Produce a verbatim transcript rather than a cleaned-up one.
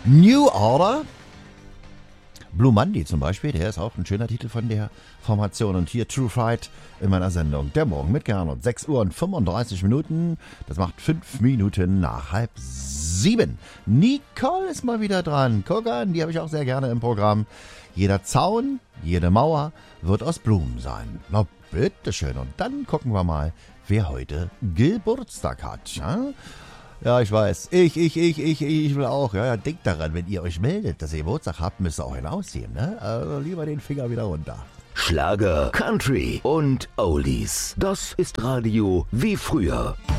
New Order. Blue Monday zum Beispiel, der ist auch ein schöner Titel von der Formation. Und hier True Fright in meiner Sendung Der Morgen mit Gernot. sechs Uhr und fünfunddreißig Minuten. Das macht fünf Minuten nach halb sieben. Nicole ist mal wieder dran. Guck an, die habe ich auch sehr gerne im Programm. Jeder Zaun, jede Mauer wird aus Blumen sein. Na bitteschön. Und dann gucken wir mal, wer heute Geburtstag hat. Ja? Ja, ich weiß. Ich, ich, ich, ich, ich will auch. Ja, ja, denkt daran, wenn ihr euch meldet, dass ihr Geburtstag habt, müsst ihr auch hinausziehen. Ne? Also lieber den Finger wieder runter. Schlager, Country und Oldies. Das ist Radio wie früher.